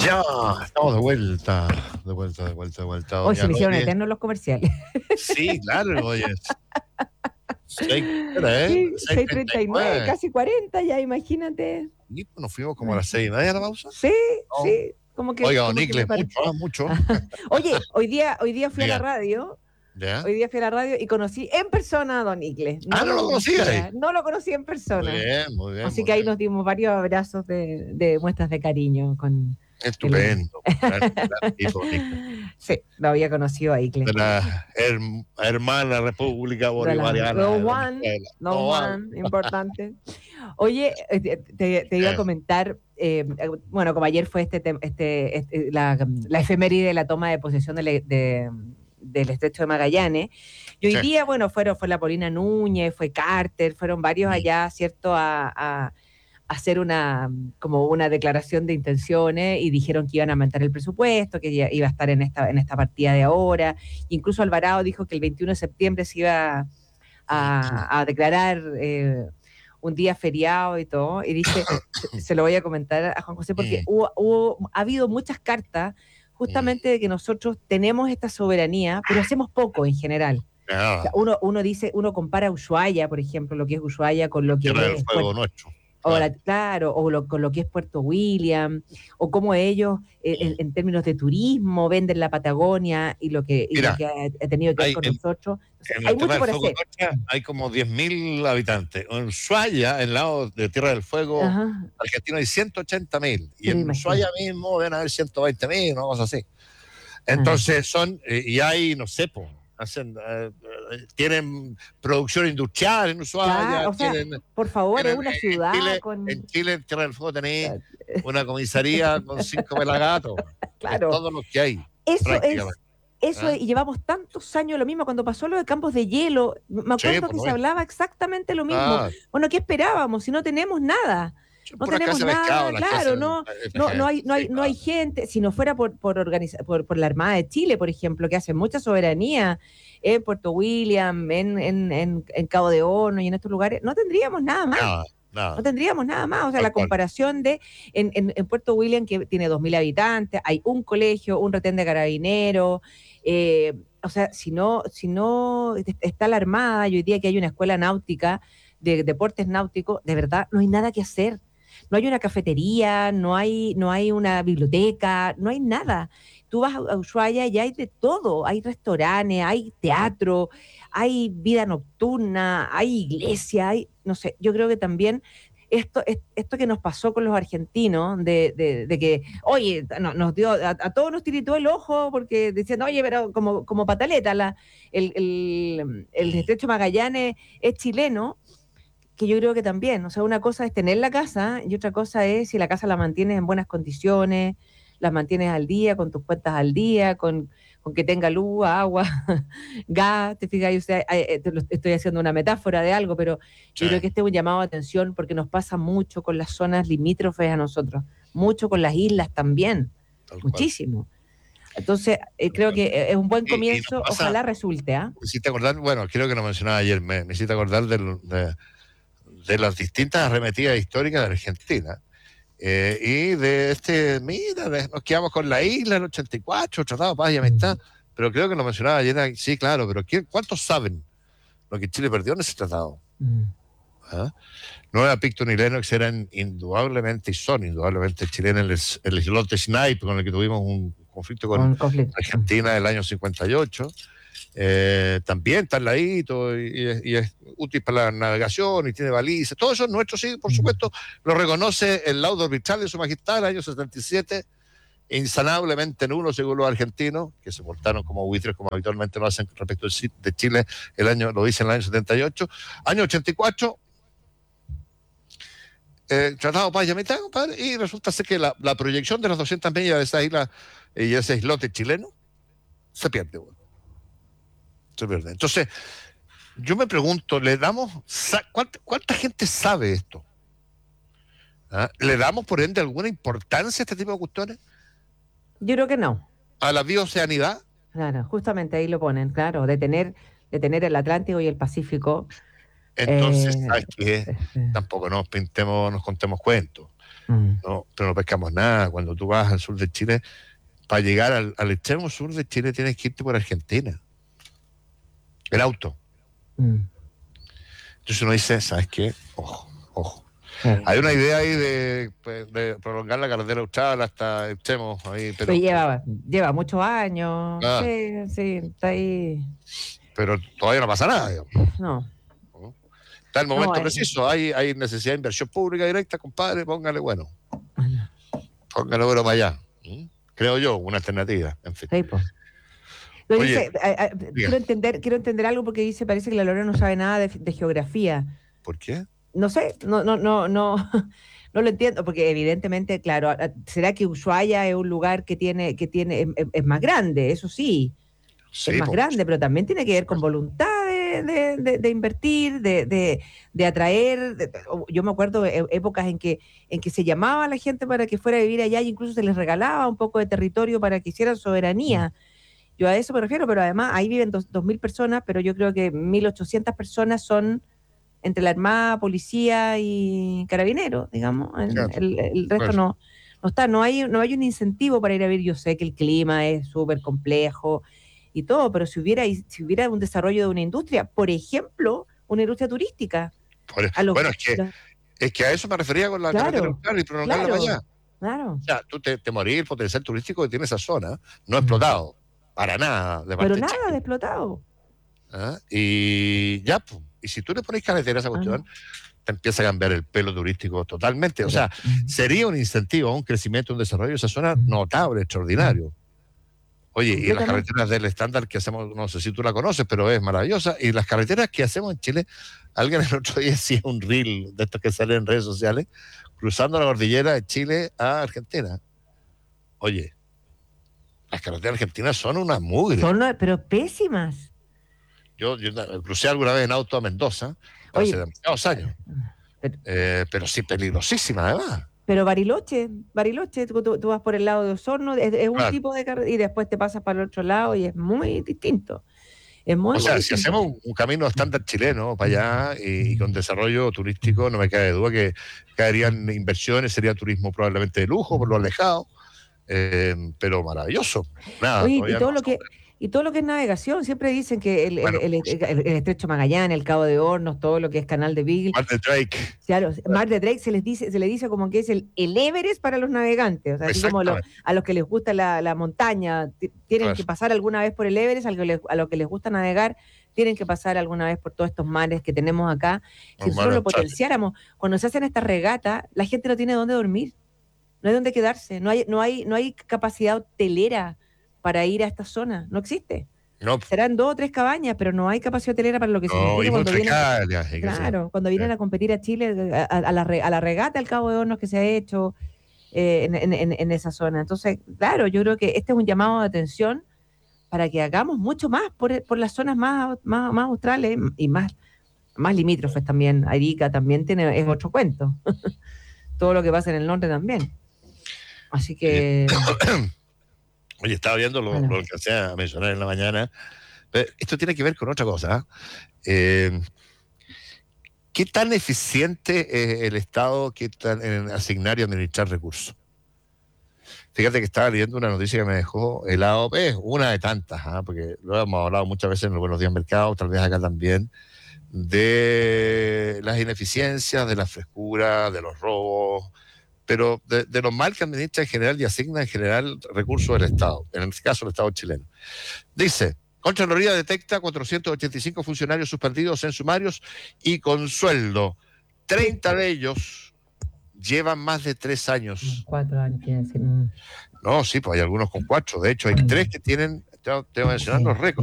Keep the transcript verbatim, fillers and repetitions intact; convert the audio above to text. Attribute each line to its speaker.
Speaker 1: Ya, estamos de vuelta, de vuelta, de vuelta, de vuelta.
Speaker 2: Hoy se me hicieron
Speaker 1: Gloria.
Speaker 2: eternos los comerciales.
Speaker 1: Sí, claro, oye. seis, ¿eh?
Speaker 2: Sí, seis
Speaker 1: seis
Speaker 2: treinta y nueve, casi cuarenta ya, imagínate.
Speaker 1: Y pues nos fuimos como a las seis y media a la pausa.
Speaker 2: Sí,
Speaker 1: No.
Speaker 2: sí, como que...
Speaker 1: Oiga,
Speaker 2: como
Speaker 1: don
Speaker 2: que
Speaker 1: Nicles,
Speaker 2: me pare-
Speaker 1: mucho, ah, mucho.
Speaker 2: Oye, hoy día, hoy día fui a la
Speaker 1: Diga.
Speaker 2: radio,
Speaker 1: ¿Ya?
Speaker 2: hoy día fui a la radio y conocí en persona a Don Icles.
Speaker 1: Ah, ¿no lo conocía
Speaker 2: conocía,
Speaker 1: ahí?
Speaker 2: no lo conocí en
Speaker 1: Muy
Speaker 2: persona.
Speaker 1: bien, muy bien.
Speaker 2: Así
Speaker 1: muy
Speaker 2: que ahí
Speaker 1: bien.
Speaker 2: nos dimos varios abrazos de, de muestras de cariño con...
Speaker 1: Estupendo. Gran, gran tipo, Nicles.
Speaker 2: Sí, lo había conocido a Icles.
Speaker 1: De la her- hermana República
Speaker 2: De la-
Speaker 1: Bolivariana
Speaker 2: Don
Speaker 1: de
Speaker 2: Juan,
Speaker 1: Venezuela.
Speaker 2: Don
Speaker 1: No,
Speaker 2: Juan, importante. Oye, eh, te, te- te iba a
Speaker 1: Eh.
Speaker 2: comentar, eh, eh, bueno, como ayer fue este, tem- este, este- la, la efeméride de la toma de posesión del, de- del Estrecho de Magallanes, y hoy
Speaker 1: Sí.
Speaker 2: día, bueno, fueron, fue la Paulina Núñez, fue Carter, fueron varios
Speaker 1: Mm.
Speaker 2: allá, ¿cierto?, a, a- a hacer una, como una declaración de intenciones y dijeron que iban a aumentar el presupuesto, que ya iba a estar en esta, en esta partida de ahora. Incluso Alvarado dijo que el veintiuno de septiembre se iba a, a declarar eh, un día feriado y todo, y dice, se, se lo voy a comentar a Juan José, porque
Speaker 1: Mm.
Speaker 2: hubo, hubo- ha habido muchas cartas justamente de que nosotros tenemos esta soberanía, pero hacemos poco en general. O
Speaker 1: Nada.
Speaker 2: sea, uno, uno dice, uno compara Ushuaia, por ejemplo, lo que es Ushuaia con lo que
Speaker 1: Tierra del
Speaker 2: es
Speaker 1: fuego
Speaker 2: Puerto-
Speaker 1: nuestro.
Speaker 2: o
Speaker 1: Claro.
Speaker 2: la- claro, o lo- con lo que es Puerto William, o cómo ellos, eh, en, en términos de turismo, venden la Patagonia y lo que, y
Speaker 1: Mira,
Speaker 2: lo que ha, ha tenido que ver
Speaker 1: hay
Speaker 2: con
Speaker 1: en-
Speaker 2: nosotros. O sea,
Speaker 1: En
Speaker 2: hay
Speaker 1: la Tierra
Speaker 2: mucho por
Speaker 1: del Fuego
Speaker 2: hacer.
Speaker 1: Noche hay como diez mil habitantes. En Ushuaia, en el lado de Tierra del Fuego
Speaker 2: Ajá,
Speaker 1: argentino, hay ciento ochenta mil. Y
Speaker 2: te lo
Speaker 1: en
Speaker 2: imagino.
Speaker 1: Ushuaia mismo deben haber ciento veinte mil, una cosa así. Entonces son, eh, y hay, no sé, po, hacen, eh, eh, tienen producción industrial en Ushuaia.
Speaker 2: Claro, o sea,
Speaker 1: tienen,
Speaker 2: por favor, es
Speaker 1: tienen-
Speaker 2: una
Speaker 1: en
Speaker 2: ciudad
Speaker 1: Chile,
Speaker 2: con...
Speaker 1: en Chile, en Tierra del Fuego tenéis una comisaría con cinco pelagatos.
Speaker 2: Claro.
Speaker 1: Es todo lo que hay.
Speaker 2: Eso es,
Speaker 1: prácticamente.
Speaker 2: eso
Speaker 1: ¿Ah?
Speaker 2: es, y llevamos tantos años lo mismo, cuando pasó lo de campos de hielo, me acuerdo
Speaker 1: Sí, por
Speaker 2: que
Speaker 1: lo
Speaker 2: se
Speaker 1: menos.
Speaker 2: hablaba exactamente lo mismo.
Speaker 1: Ah,
Speaker 2: Bueno, ¿qué esperábamos? Si no tenemos nada, no
Speaker 1: puras
Speaker 2: tenemos
Speaker 1: casas de
Speaker 2: nada,
Speaker 1: pescado, las
Speaker 2: claro,
Speaker 1: casas
Speaker 2: no,
Speaker 1: de-
Speaker 2: no, no hay, no hay,
Speaker 1: sí,
Speaker 2: no hay gente, si no fuera por, por, organiza- por, por la Armada de Chile, por ejemplo, que hace mucha soberanía en Puerto William, en, en, en, en Cabo de Horno y en estos lugares, no tendríamos nada más.
Speaker 1: Nada, nada.
Speaker 2: No tendríamos nada más, o sea,
Speaker 1: Tal
Speaker 2: la
Speaker 1: cual.
Speaker 2: comparación de, en, en, en Puerto William, que tiene dos mil habitantes, hay un colegio, un retén de carabineros, eh, o sea, si no, si no está la Armada, y hoy día que hay una escuela náutica de deportes náuticos, de verdad, no hay nada que hacer. No hay una cafetería, no hay, no hay una biblioteca, no hay nada. Tú vas a Ushuaia y hay de todo, hay restaurantes, hay teatro, hay vida nocturna, hay iglesia, hay, no sé, yo creo que también esto, es- esto que nos pasó con los argentinos, de, de- de que, oye, no- nos dio, a, a todos nos tiritó el ojo porque decían, oye, pero como, como pataleta, la, el, el, el estrecho Magallanes es chileno, que yo creo que también, o sea, una cosa es tener la casa y otra cosa es si la casa la mantienes en buenas condiciones, las mantienes al día, con tus cuentas al día, con, con que tenga luz, agua, gas, te fijas, yo sé, eh, te lo- estoy haciendo una metáfora de algo, pero yo
Speaker 1: Sí.
Speaker 2: creo que este es un llamado de atención porque nos pasa mucho con las zonas limítrofes a nosotros, mucho con las islas también,
Speaker 1: Tal cual.
Speaker 2: muchísimo. Entonces, eh, creo que eh, es un buen
Speaker 1: Y- y nos
Speaker 2: comienzo,
Speaker 1: pasa-
Speaker 2: ojalá resulte, ¿ah?
Speaker 1: Me hiciste acordar, bueno, creo que lo mencionaba ayer, me, me hiciste acordar del- de, de las distintas arremetidas históricas de Argentina. Eh, y de este, mira, de- nos quedamos con la isla en el ochenta y cuatro, tratado de paz y amistad. Pero creo que lo mencionaba ayer, sí, claro, pero ¿quién- ¿cuántos saben lo que Chile perdió en ese tratado?
Speaker 2: Mm.
Speaker 1: ¿Ah? No era Picton y Lennox, eran indudablemente y son indudablemente chilenos el, el islote Snipe, con el que tuvimos un conflicto con
Speaker 2: Un conflicto.
Speaker 1: Argentina del año cincuenta y ocho. Eh, también está al ladito y, y es, y es útil para la navegación y tiene balizas. Todo eso es nuestro, sí, por supuesto, lo reconoce el laudo arbitral de su majestad el año setenta y siete, insanablemente nulo según los argentinos, que se portaron como buitres, como habitualmente lo hacen respecto de Chile, el año, lo dicen en el año setenta y ocho. Año ochenta y cuatro, eh, tratado de paz y amistad, compadre, y resulta ser que la, la proyección de las doscientas millas de esa isla y ese islote chileno se pierde, bueno. Se pierde. Entonces, yo me pregunto, ¿le damos, cuánta, cuánta gente sabe esto? ¿Ah? ¿Le damos, por ende, alguna importancia a este tipo de cuestiones?
Speaker 2: Yo creo que no.
Speaker 1: ¿A la bioceanidad?
Speaker 2: Claro, justamente ahí lo ponen, claro, de tener, de tener el Atlántico y el Pacífico.
Speaker 1: Entonces,
Speaker 2: eh,
Speaker 1: ¿sabes qué?
Speaker 2: eh,
Speaker 1: Tampoco nos pintemos, nos contemos cuentos. Mm. No, pero no pescamos nada. Cuando tú vas al sur de Chile, para llegar al, al extremo sur de Chile tienes que irte por Argentina. El auto. Mm. Entonces uno dice, ¿sabes qué? Ojo, ojo. Sí. Hay una idea ahí de, de prolongar la carretera austral hasta extremos ahí, pero,
Speaker 2: pero lleva, lleva muchos años. Ah, sí, sí, está ahí.
Speaker 1: Pero todavía no pasa nada, digamos.
Speaker 2: No.
Speaker 1: Está el momento
Speaker 2: no,
Speaker 1: preciso, hay, hay necesidad de inversión pública directa, compadre, póngale bueno. Póngale bueno para allá. ¿Mm? Creo yo, una alternativa, en fin.
Speaker 2: Sí, pues. Lo Oye, dice, a, a, quiero entender, quiero entender algo porque dice, parece que la Lorena no sabe nada de, de geografía.
Speaker 1: ¿Por qué?
Speaker 2: No sé, no, no, no, no, no lo entiendo, porque evidentemente, claro, será que Ushuaia es un lugar que tiene, que tiene, es, es más grande, eso sí, sí es más pues, grande, pero también tiene que ver con voluntad de, de, de, de invertir, de, de, de atraer. De, yo me acuerdo de épocas en que, en que se llamaba a la gente para que fuera a vivir allá, e incluso se les regalaba un poco de territorio para que hicieran soberanía. Yo a eso me refiero, pero además ahí viven dos, dos mil personas, pero yo creo que mil ochocientas personas son entre la Armada, Policía y Carabineros, digamos. Claro. El, el, el resto claro. no, no está, no hay, no hay un incentivo para ir a vivir. Yo sé que el clima es súper complejo y todo, pero si hubiera, si hubiera un desarrollo de una industria, por ejemplo, una industria turística.
Speaker 1: Por, a los, bueno, es que, los, es que a eso me refería con la
Speaker 2: claro,
Speaker 1: carretera austral y prolongarla
Speaker 2: claro,
Speaker 1: para allá.
Speaker 2: Claro.
Speaker 1: O sea, tú te, te morís el potencial turístico que tiene esa zona, no explotado, para nada.
Speaker 2: De pero nada de, de explotado.
Speaker 1: ¿Ah? Y ya, pues. Y si tú le pones carretera a esa cuestión, ah, no. te empieza a cambiar el pelo turístico totalmente. O sea, sería un incentivo, un crecimiento, un desarrollo de esa zona notable, extraordinario. Oye, y las carreteras del estándar que hacemos, no sé si tú la conoces, pero es maravillosa. Y las carreteras que hacemos en Chile, alguien el otro día hacía un reel de estos que salen en redes sociales, cruzando la cordillera de Chile a Argentina. Oye, las carreteras argentinas son unas mugres.
Speaker 2: Son, pero pésimas.
Speaker 1: Yo, yo crucé alguna vez en auto a Mendoza, hace demasiados años, pero, eh, pero sí peligrosísima además.
Speaker 2: Pero Bariloche, Bariloche, tú, tú, tú vas por el lado de Osorno, es, es un claro. tipo de carretera y después te pasas para el otro lado y es muy distinto. Es muy,
Speaker 1: o sea,
Speaker 2: muy
Speaker 1: si
Speaker 2: distinto.
Speaker 1: hacemos un, un camino estándar chileno para allá y, y con desarrollo turístico, no me cabe duda que caerían inversiones, sería turismo probablemente de lujo por lo alejado, eh, pero maravilloso. Nada,
Speaker 2: Oye, y todo lo que... Y todo lo que es navegación, siempre dicen que el, bueno, el, el, el, el, el Estrecho Magallanes, el Cabo de Hornos, todo lo que es Canal de Beagle.
Speaker 1: Mar de Drake.
Speaker 2: Claro, Mar de Drake se les dice, se le dice como que es el, el Everest para los navegantes. O sea, así como lo, a los que les gusta la, la montaña, tienen claro. que pasar alguna vez por el Everest, a los que les, a los que les gusta navegar, tienen que pasar alguna vez por todos estos mares que tenemos acá. Si no, nosotros lo potenciáramos, cuando se hacen estas regatas, la gente no tiene dónde dormir, no hay dónde quedarse, no hay, no hay, no hay capacidad hotelera para ir a esta zona, no existe.
Speaker 1: No.
Speaker 2: Serán dos o tres cabañas, pero no hay capacidad hotelera para lo que
Speaker 1: no,
Speaker 2: significa cuando vienen,
Speaker 1: precarias,
Speaker 2: claro, cuando vienen a competir a Chile, a, a, la, a la regata al Cabo de Hornos que se ha hecho eh, en, en, en esa zona. Entonces, claro, yo creo que este es un llamado de atención para que hagamos mucho más por, por las zonas más, más, más australes y más, más limítrofes también. Arica también tiene, es otro cuento. Todo lo que pasa en el norte también. Así que...
Speaker 1: Oye, estaba viendo lo, bueno. lo que hacía a mencionar en la mañana. Pero esto tiene que ver con otra cosa. Eh, ¿Qué tan eficiente es el Estado que tan, en asignar y administrar recursos? Fíjate que estaba leyendo una noticia que me dejó helado, es una de tantas, ¿eh? Porque lo hemos hablado muchas veces en los Buenos Días Mercado, tal vez acá también, de las ineficiencias, de la frescura, de los robos, pero de, de lo mal que administra en general y asigna en general recursos del Estado, en este caso el Estado chileno. Dice, Contraloría detecta cuatrocientos ochenta y cinco funcionarios suspendidos en sumarios y con sueldo. treinta de ellos llevan más de tres años.
Speaker 2: Cuatro años, quiere decir.
Speaker 1: No, sí, pues hay algunos con cuatro. De hecho, hay tres que tienen, te voy a mencionar los récords.